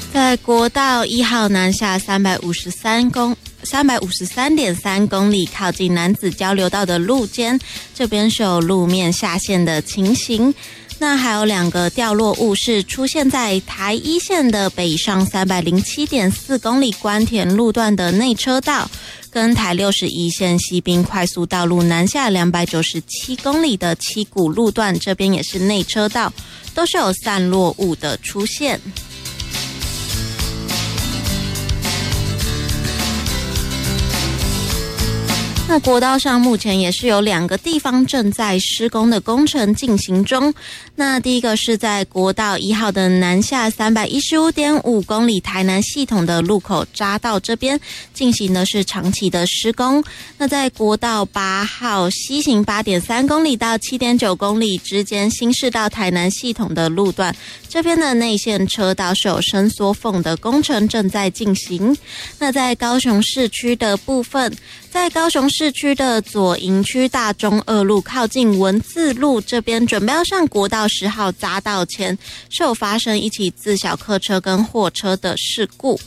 在国道1号南下353.3公里，靠近男子交流道的路肩，这边是有路面下陷的情形。那还有2个掉落物是出现在台1线的北上307.4公里关田路段的内车道，跟台61线西滨快速道路南下297公里的七股路段，这边也是内车道，都是有散落物的出现。那国道上目前也是有2个地方正在施工的工程进行中。那第一个是在国道1号的南下315.5公里台南系统的路口匝道这边进行的是长期的施工。那在国道8号西行8.3公里到7.9公里之间新市到台南系统的路段，这边的内线车道是有伸缩缝的工程正在进行。那在高雄市区的部分，在高雄市区的左营区大中二路靠近文字路这边，准备要上国道10号匝道前，是有发生一起自小客车跟货车的事故。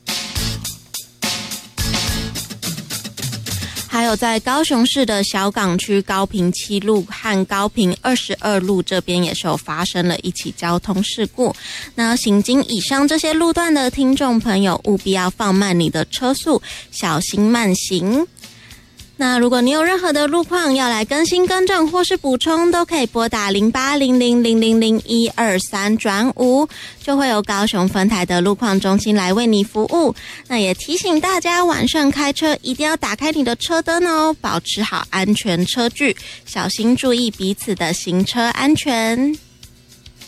还有在高雄市的小港区高屏7路和高屏22路这边也是有发生了一起交通事故。那行经以上这些路段的听众朋友，务必要放慢你的车速，小心慢行。那如果你有任何的路况要来更新更正或是补充，都可以拨打0800000123转5，就会有高雄分台的路况中心来为你服务。那也提醒大家，晚上开车一定要打开你的车灯哦，保持好安全车距，小心注意彼此的行车安全。